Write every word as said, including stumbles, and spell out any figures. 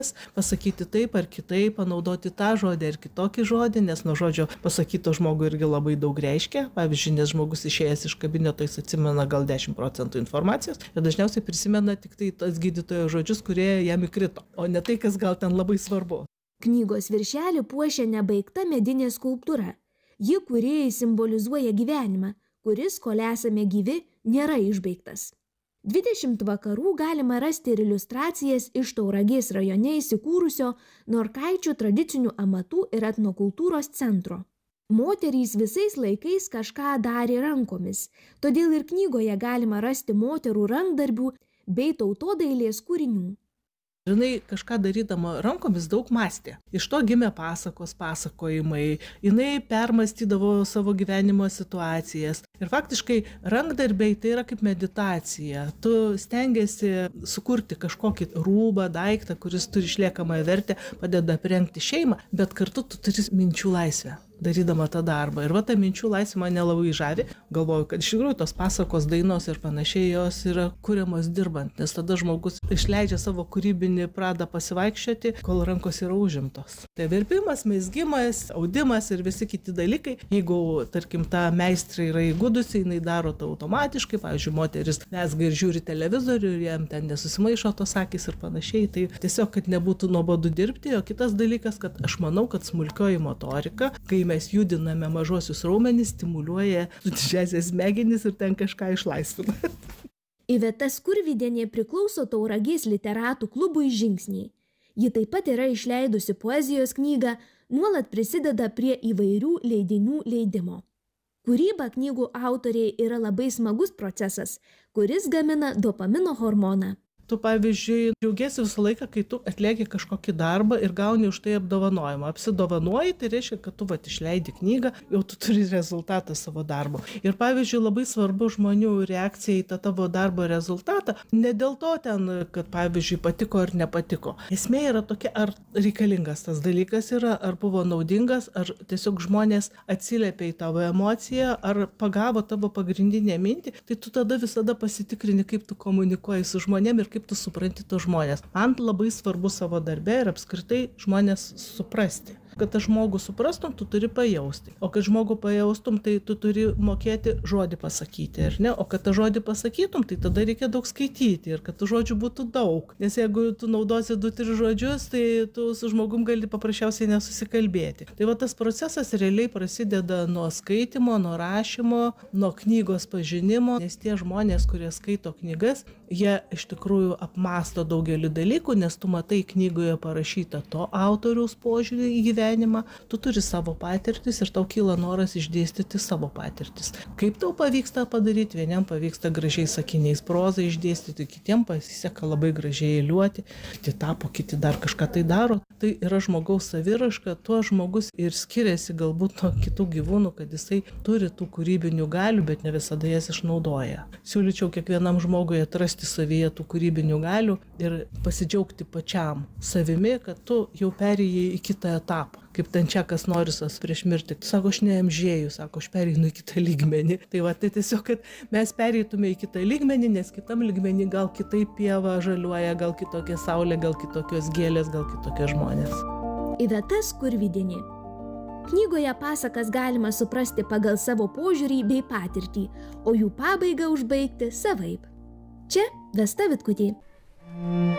pasakyti taip ar kitaip, panaudoti tą žodį ar kitokį žodį, nes nuo žodžio pasakyto žmogui irgi labai daug reiškia. Pavyzdžiui, nes žmogus išėjęs iš kabineto, jis atsimena gal dešimt procentų informacijos ir dažniausiai prisimena tik tai tas gydytojo žodžius, kurie jam įkrito, o ne tai, kas gal ten labai svarbu. Knygos viršelį puošia nebaigta medinė skulptūra. Ji kūrėjai simbolizuoja gyvenimą, kuris, kol esame gyvi, nėra išbaigtas. dvidešimt vakarų galima rasti ir iliustracijas iš Tauragės rajone įsikūrusio Norkaičių tradicinių amatų ir etnokultūros centro. Moterys visais laikais kažką darė rankomis, todėl ir knygoje galima rasti moterų rankdarbių bei tautodailės kūrinių. Jinai kažką darydama rankomis daug mąstė. Iš to gimė pasakos, pasakojimai. Jinai permastydavo savo gyvenimo situacijas. Ir faktiškai rankdarbiai tai yra kaip meditacija. Tu stengiasi sukurti kažkokį rūbą, daiktą, kuris turi išliekamąją vertę, padeda aprengti šeimą, bet kartu tu turi minčių laisvę darydama tą darbą. Ir va ta minčių laisvė mane labai žavi. Galvoju, kad iš tikrųjų tos pasakos, dainos ir panašiai jos yra kuriamos dirbant, nes tada žmogus išleidžia savo kūrybinį pradą pasivaikščioti, kol rankos yra užimtos. Tai verpimas, mezgimas, audimas ir visi kiti dalykai. Jeigu, tarkim, ta meistrė yra įgudusi, jinai daro tai automatiškai. Pavyzdžiui, moteris mezga ir žiūri televizorių ir jam ten nesusimaišo tos akys ir panašiai. Tai tiesiog, kad nebūtų nuobodu dirbti. O kitas dalykas, kad aš manau, kad smulkioji motorika, kai mes judiname mažosius raumenis, stimuliuoja didžiąsias smegenis ir ten kažką išlaisvina. Iveta Skurvydienė priklauso Tauragės literatų klubui Žingsniai. Ji taip pat yra išleidusi poezijos knygą, nuolat prisideda prie įvairių leidinių leidimo. Kūryba knygų autoriai yra labai smagus procesas, kuris gamina dopamino hormoną. Tu, pavyzdžiui, džiaugiesi visą laiką, kai tu atlieki kažkokį darbą ir gauni už tai apdovanojimą. Apsidovanoji, tai reiškia, kad tu vat išleidi knygą, jau tu turi rezultatą savo darbo. Ir, pavyzdžiui, labai svarbu žmonių reakcija į tą tavo darbo rezultatą. Ne dėl to ten, kad, pavyzdžiui, patiko ar nepatiko. Esmė yra tokia, ar reikalingas tas dalykas yra, ar buvo naudingas, ar tiesiog žmonės atsiliepia į tavo emociją, ar pagavo tavo pagrindinę mintį. Tai tu tada visada pasitikrini, kaip tu komunikuoji su žmonėm ir kaip tu supranti tos žmonės. Man labai svarbu savo darbe ir apskritai žmonės suprasti. Kad tą žmogų suprastum, tu turi pajausti. O kad žmogų pajaustum, tai tu turi mokėti žodį pasakyti, ar ne? O kad tą žodį pasakytum, tai tada reikia daug skaityti ir kad tų žodžių būtų daug. Nes jeigu tu naudosi du, tris žodžius, tai tu su žmogum gali paprasčiausiai nesusikalbėti. Tai va tas procesas realiai prasideda nuo skaitimo, nuo rašymo, nuo knygos pažinimo, nes tie žmonės, kurie skaito knygas, jie iš tikrųjų apmąsto daugelį dalykų, nes tu matai knygoje parašytą to autoriaus požiūrį į gyvenimą, tu turi savo patirtis ir tau kyla noras išdėstyti savo patirtis. Kaip tau pavyksta padaryti, vieniem pavyksta gražiai sakiniais prozą išdėstyti, kitiem pasiseka labai gražiai eiliuoti, kiti tapo, kiti dar kažką tai daro. Tai yra žmogaus saviraiška, tuo žmogus ir skiriasi galbūt nuo kitų gyvūnų, kad jisai turi tų kūrybinių galių, bet ne visada jas išnaudoja. Siūlyčiau kiekvienam žmogui atrasti savyje tų kūrybinių galių ir pasidžiaugti pačiam savimi, kad tu jau perėjai į kitą etapą. Kaip ten Čekas Norisas prieš mirtį. Sako, aš neamžėju, sako, aš pereinu į kitą lygmenį. Tai va, tai tiesiog, kad mes pereitume į kitą lygmenį, nes kitam lygmenį gal kitaip pieva žaliuoja, gal kitokia saulė, gal kitokios gėlės, gal kitokie žmonės. Iveta Skurvydienė. Knygoje pasakas galima suprasti pagal savo požiūrį bei patirtį, o jų pabaigą užbaigti savaip. Čia Vesta Vitkutė.